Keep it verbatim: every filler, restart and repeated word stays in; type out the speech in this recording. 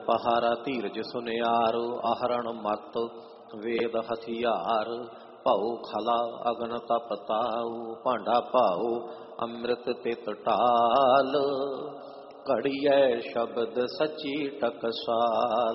ਪਹਾਰਾ ਧੀਰਜ ਸੁਨਿਆਰ, ਆਹਰਣ ਮਤ ਵੇਦ ਹਥਿਆਰ। ਭਉ ਖਲਾ ਅਗਨ ਤਪ ਤਾਉ, ਭਾਂਡਾ ਭਾਉ ਅੰਮ੍ਰਿਤ ਤਿਤ ਢਾਲ। ਘੜੀਐ ਸ਼ਬਦ ਸਚੀ ਟਕਸਾਲ।